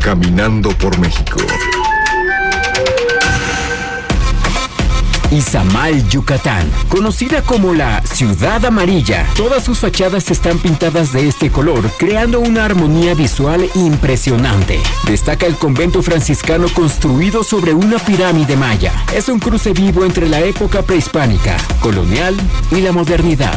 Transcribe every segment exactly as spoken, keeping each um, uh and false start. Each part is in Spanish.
Caminando por México. Izamal, Yucatán, conocida como la Ciudad Amarilla. Todas sus fachadas están pintadas de este color, creando una armonía visual impresionante. Destaca el convento franciscano construido sobre una pirámide maya. Es un cruce vivo entre la época prehispánica, colonial y la modernidad.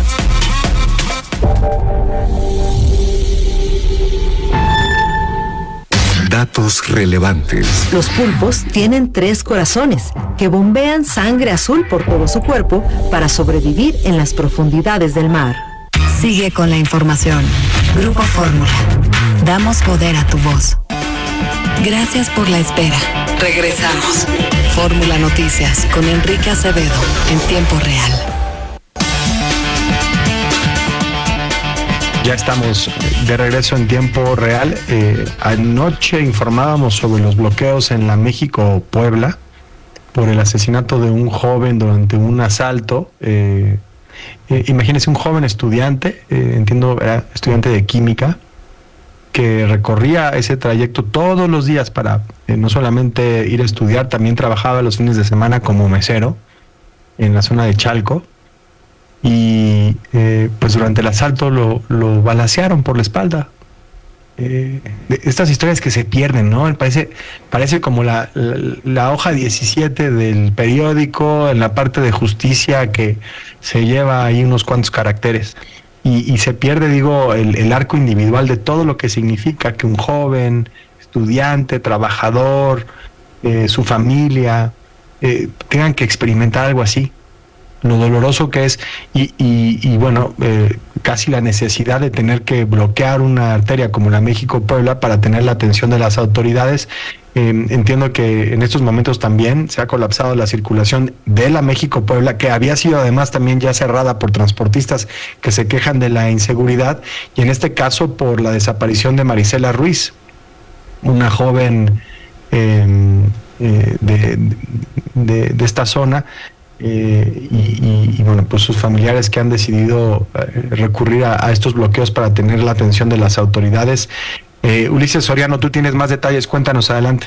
Datos relevantes. Los pulpos tienen tres corazones que bombean sangre azul por todo su cuerpo para sobrevivir en las profundidades del mar. Sigue con la información. Grupo Fórmula. Damos poder a tu voz. Gracias por la espera. Regresamos. Fórmula Noticias con Enrique Acevedo en tiempo real. Ya estamos de regreso en tiempo real. Eh, anoche informábamos sobre los bloqueos en la México-Puebla por el asesinato de un joven durante un asalto. Eh, eh, imagínense un joven estudiante, eh, entiendo, era estudiante de química, que recorría ese trayecto todos los días para eh, no solamente ir a estudiar, también trabajaba los fines de semana como mesero en la zona de Chalco. Y eh, pues durante el asalto lo, lo balacearon por la espalda. Eh, estas historias que se pierden, ¿no? Parece, parece como la, la, la hoja diecisiete del periódico en la parte de justicia que se lleva ahí unos cuantos caracteres. Y, y se pierde, digo, el, el arco individual de todo lo que significa que un joven, estudiante, trabajador, eh, su familia, eh, tengan que experimentar algo así. Lo doloroso que es y, y, y bueno, eh, casi la necesidad de tener que bloquear una arteria como la México-Puebla para tener la atención de las autoridades. Eh, entiendo que en estos momentos también se ha colapsado la circulación de la México-Puebla, que había sido además también ya cerrada por transportistas que se quejan de la inseguridad, y en este caso por la desaparición de Marisela Ruiz, una joven eh, eh, de, de, de esta zona. Eh, y, y, y bueno, pues sus familiares que han decidido eh, recurrir a, a estos bloqueos para tener la atención de las autoridades. Eh, Ulises Soriano, tú tienes más detalles, cuéntanos, adelante.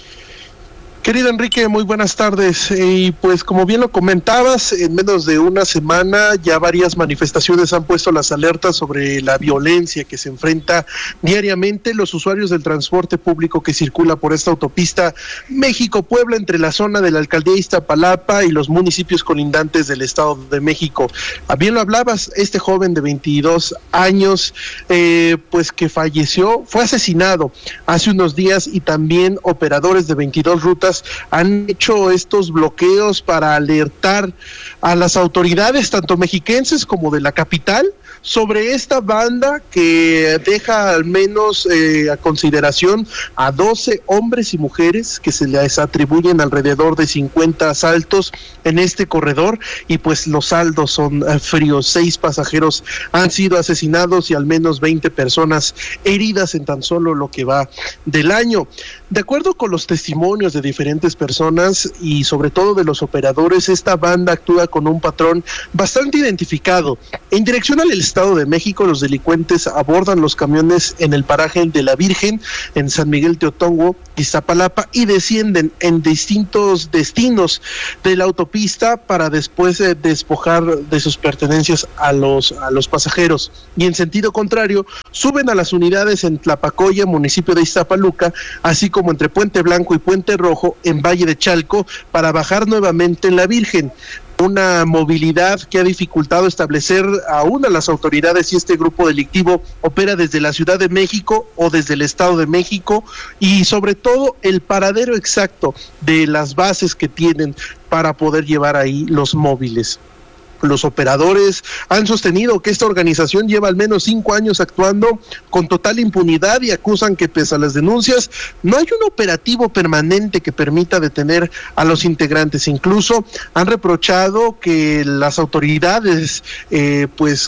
Querido Enrique, muy buenas tardes. Y pues como bien lo comentabas, en menos de una semana ya varias manifestaciones han puesto las alertas sobre la violencia que se enfrenta diariamente los usuarios del transporte público que circula por esta autopista México-Puebla entre la zona de la alcaldía Iztapalapa y los municipios colindantes del Estado de México. Ah, bien lo hablabas, este joven de veintidós años, eh, pues que falleció, fue asesinado hace unos días, y también operadores de veintidós rutas han hecho estos bloqueos para alertar a las autoridades, tanto mexiquenses como de la capital, sobre esta banda que deja al menos eh, a consideración a doce hombres y mujeres que se les atribuyen alrededor de cincuenta asaltos en este corredor, y pues los saldos son eh, fríos. Seis pasajeros han sido asesinados y al menos veinte personas heridas en tan solo lo que va del año. De acuerdo con los testimonios de diferentes personas y sobre todo de los operadores, esta banda actúa con un patrón bastante identificado. En dirección al Estado de México, los delincuentes abordan los camiones en el paraje de La Virgen, en San Miguel Teotongo, Iztapalapa, y descienden en distintos destinos de la autopista para después eh, despojar de sus pertenencias a los, a los pasajeros. Y en sentido contrario, suben a las unidades en Tlapacoya, municipio de Iztapaluca, así como entre Puente Blanco y Puente Rojo, en Valle de Chalco, para bajar nuevamente en La Virgen. Una movilidad que ha dificultado establecer aún a las autoridades si este grupo delictivo opera desde la Ciudad de México o desde el Estado de México, y sobre todo el paradero exacto de las bases que tienen para poder llevar ahí los móviles. Los operadores han sostenido que esta organización lleva al menos cinco años actuando con total impunidad, y acusan que pese a las denuncias no hay un operativo permanente que permita detener a los integrantes. Incluso han reprochado que las autoridades eh, pues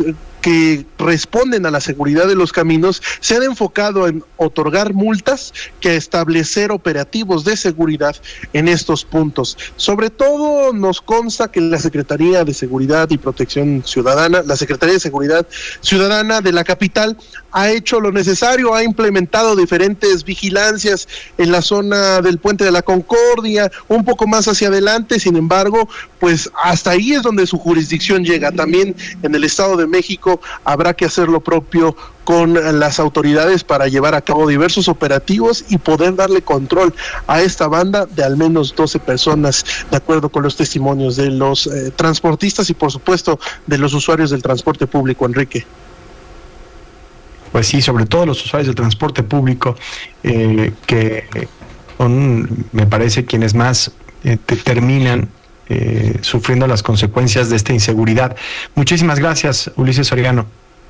que responden a la seguridad de los caminos se han enfocado en otorgar multas que a establecer operativos de seguridad en estos puntos. Sobre todo nos consta que la Secretaría de Seguridad y Protección Ciudadana, la Secretaría de Seguridad Ciudadana de la capital, ha hecho lo necesario, ha implementado diferentes vigilancias en la zona del Puente de la Concordia, un poco más hacia adelante. Sin embargo, pues hasta ahí es donde su jurisdicción llega. También en el Estado de México habrá que hacer lo propio con las autoridades para llevar a cabo diversos operativos y poder darle control a esta banda de al menos doce personas, de acuerdo con los testimonios de los eh, transportistas y por supuesto de los usuarios del transporte público, Enrique. Pues sí, sobre todo los usuarios del transporte público, eh, que son, me parece, quienes más eh, te terminan eh, sufriendo las consecuencias de esta inseguridad. Muchísimas gracias, Ulises Soriano.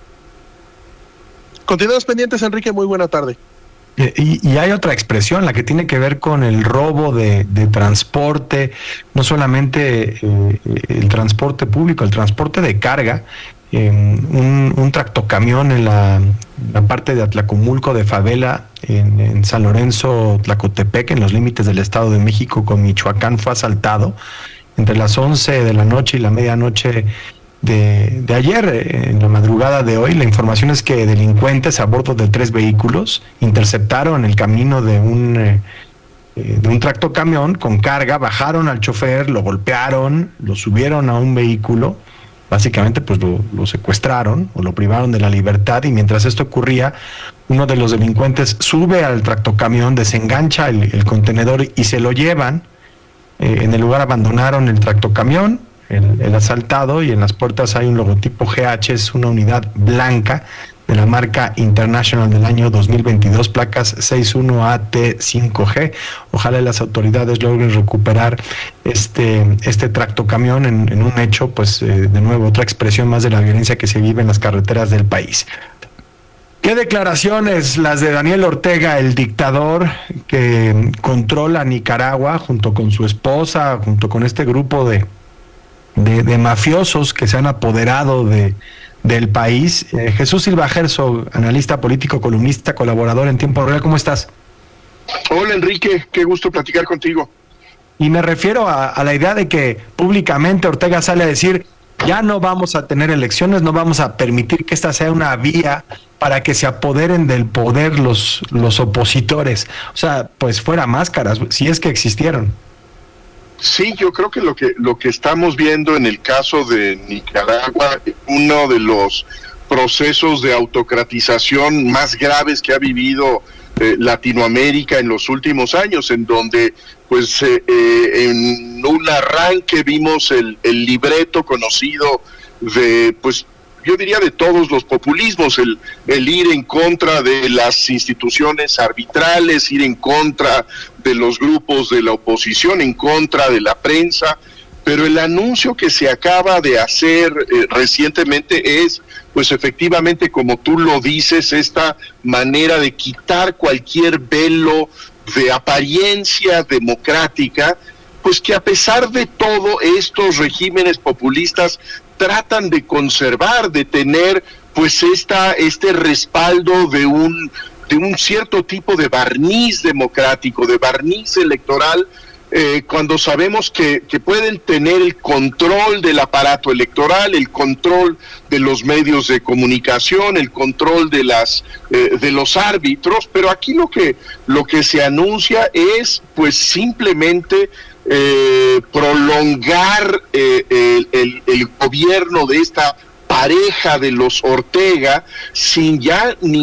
Continuamos pendientes, Enrique, muy buena tarde. Eh, y, y hay otra expresión, la que tiene que ver con el robo de, de transporte, no solamente eh, el transporte público, el transporte de carga. Eh, un, un tractocamión en la, la parte de Atlacomulco de Favela, en, en San Lorenzo, Tlacotepec, en los límites del Estado de México con Michoacán, fue asaltado entre las once de la noche y la medianoche de, de ayer. En la madrugada de hoy, la información es que delincuentes a bordo de tres vehículos interceptaron el camino de un, eh, de un tractocamión con carga, bajaron al chofer, lo golpearon, lo subieron a un vehículo. Básicamente pues lo, lo secuestraron o lo privaron de la libertad, y mientras esto ocurría, uno de los delincuentes sube al tractocamión, desengancha el, el contenedor y se lo llevan. Eh, en el lugar abandonaron el tractocamión, el, el asaltado, y en las puertas hay un logotipo G H, es una unidad blanca de la marca International del año dos mil veintidós, placas sesenta y uno A T cinco G. Ojalá las autoridades logren recuperar este este tractocamión en, en un hecho, pues eh, de nuevo, otra expresión más de la violencia que se vive en las carreteras del país. ¿Qué declaraciones las de Daniel Ortega, el dictador que controla Nicaragua junto con su esposa, junto con este grupo de, de, de mafiosos que se han apoderado de del país? Eh, Jesús Silva Herzog, analista político, columnista, colaborador en Tiempo Real, ¿cómo estás? Hola Enrique, qué gusto platicar contigo. Y me refiero a, a la idea de que públicamente Ortega sale a decir: ya no vamos a tener elecciones, no vamos a permitir que esta sea una vía para que se apoderen del poder los, los opositores. O sea, pues fuera máscaras, si es que existieron. Sí, yo creo que lo que lo que estamos viendo en el caso de Nicaragua, uno de los procesos de autocratización más graves que ha vivido eh, Latinoamérica en los últimos años, en donde pues eh, eh, en un arranque vimos el, el libreto conocido de, pues yo diría, de todos los populismos, el, el ir en contra de las instituciones arbitrales, ir en contra de los grupos de la oposición, en contra de la prensa, pero el anuncio que se acaba de hacer eh, recientemente es, pues efectivamente, como tú lo dices, esta manera de quitar cualquier velo de apariencia democrática, pues que a pesar de todo estos regímenes populistas tratan de conservar, de tener pues esta este respaldo de un de un cierto tipo de barniz democrático, de barniz electoral, eh, cuando sabemos que, que pueden tener el control del aparato electoral, el control de los medios de comunicación, el control de las eh, de los árbitros, pero aquí lo que lo que se anuncia es pues simplemente Eh, prolongar eh, el, el, el gobierno de esta pareja de los Ortega sin ya ni